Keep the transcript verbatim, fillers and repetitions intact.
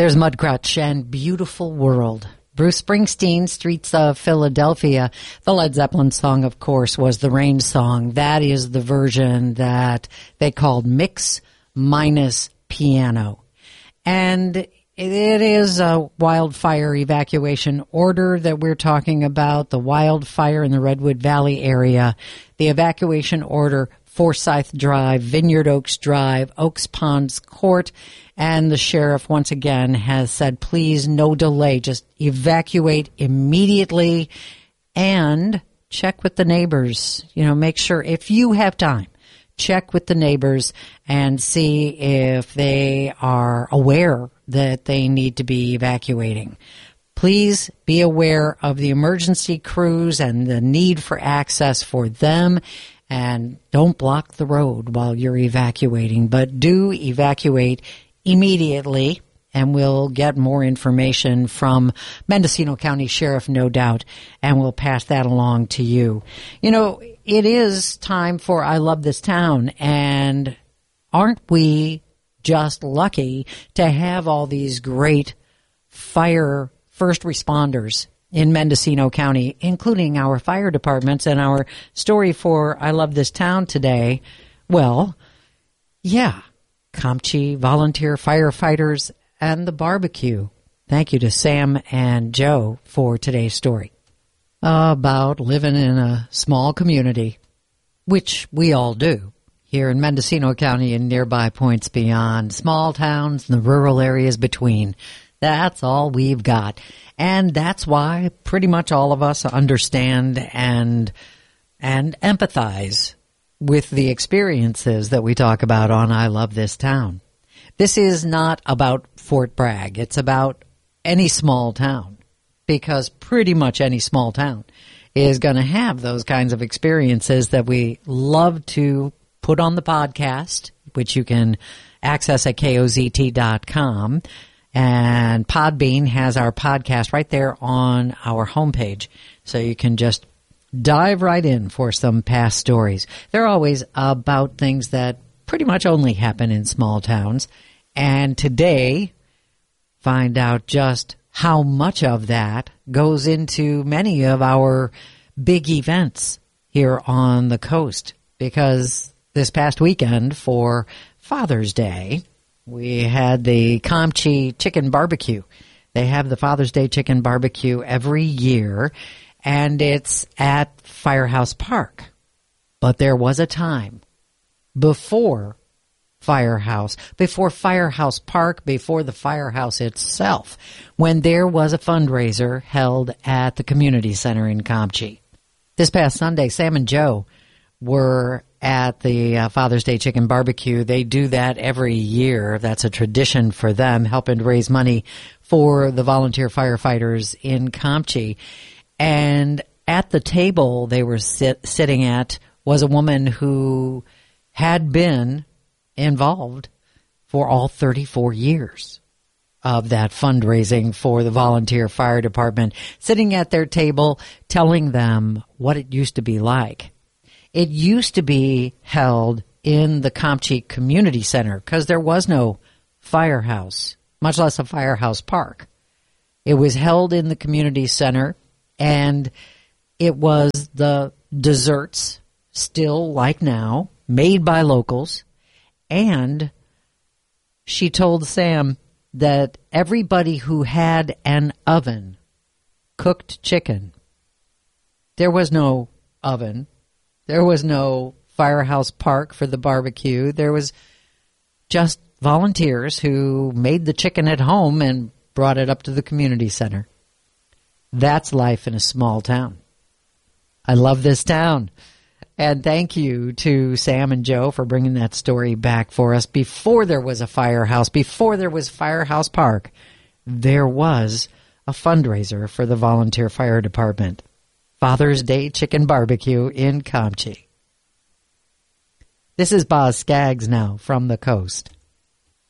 There's Mudcrutch and Beautiful World. Bruce Springsteen, Streets of Philadelphia. The Led Zeppelin song, of course, was the Rain song. That is the version that they called Mix Minus Piano. And it is a wildfire evacuation order that we're talking about, the wildfire in the Redwood Valley area. The evacuation order, Forsyth Drive, Vineyard Oaks Drive, Oaks Ponds Court, and the sheriff once again has said, please, no delay, just evacuate immediately and check with the neighbors. You know, make sure if you have time, check with the neighbors and see if they are aware that they need to be evacuating. Please be aware of the emergency crews and the need for access for them. And don't block the road while you're evacuating, but do evacuate immediately, and we'll get more information from Mendocino County Sheriff, no doubt, and we'll pass that along to you. You know, it is time for I Love This Town, and aren't we just lucky to have all these great fire first responders in Mendocino County, including our fire departments. And our story for I Love This Town today, well, yeah, Comchi volunteer firefighters and the barbecue. Thank you to Sam and Joe for today's story about living in a small community, which we all do here in Mendocino County and nearby points beyond, small towns and the rural areas between. That's all we've got. And that's why pretty much all of us understand and and empathize with the experiences that we talk about on I Love This Town. This is not about Fort Bragg. It's about any small town, because pretty much any small town is going to have those kinds of experiences that we love to put on the podcast, which you can access at K O Z T dot com. And Podbean has our podcast right there on our homepage, so you can just dive right in for some past stories. They're always about things that pretty much only happen in small towns. And today, find out just how much of that goes into many of our big events here on the coast. Because this past weekend for Father's Day, we had the Comchi Chicken Barbecue. They have the Father's Day Chicken Barbecue every year, and it's at Firehouse Park. But there was a time before Firehouse, before Firehouse Park, before the firehouse itself, when there was a fundraiser held at the community center in Comchi. This past Sunday, Sam and Joe were at the uh, Father's Day Chicken Barbecue. They do that every year. That's a tradition for them, helping to raise money for the volunteer firefighters in Comchi. And at the table they were sit, sitting at was a woman who had been involved for all thirty-four years of that fundraising for the volunteer fire department, sitting at their table telling them what it used to be like. It used to be held in the Comchi Community Center because there was no firehouse, much less a firehouse park. It was held in the community center, and it was the desserts, still like now, made by locals. And she told Sam that everybody who had an oven cooked chicken. There was no oven. There was no firehouse park for the barbecue. There was just volunteers who made the chicken at home and brought it up to the community center. That's life in a small town. I love this town. And thank you to Sam and Joe for bringing that story back for us. Before there was a firehouse, before there was Firehouse Park, there was a fundraiser for the volunteer fire department. Father's Day Chicken Barbecue in Comchi. This is Boz Skaggs now from the coast.